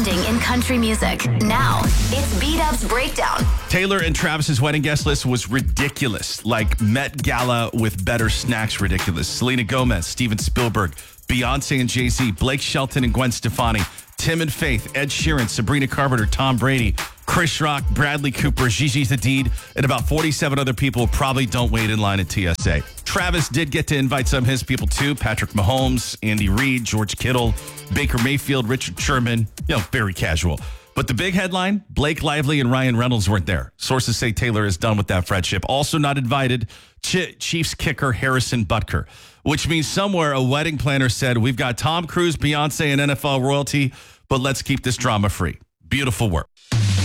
trending in country music. Now, it's B-Dub's Breakdown. Taylor and Travis's wedding guest list was ridiculous, like Met Gala with better snacks ridiculous. Selena Gomez, Steven Spielberg, Beyonce and Jay-Z, Blake Shelton and Gwen Stefani, Tim and Faith, Ed Sheeran, Sabrina Carpenter, Tom Brady, Chris Rock, Bradley Cooper, Gigi Hadid, and about 47 other people who probably don't wait in line at TSA. Travis did get to invite some of his people too. Patrick Mahomes, Andy Reid, George Kittle, Baker Mayfield, Richard Sherman. Very casual. But the big headline, Blake Lively and Ryan Reynolds weren't there. Sources say Taylor is done with that friendship. Also not invited, Chiefs kicker Harrison Butker, which means somewhere a wedding planner said, we've got Tom Cruise, Beyonce, and NFL royalty, but let's keep this drama free. Beautiful work.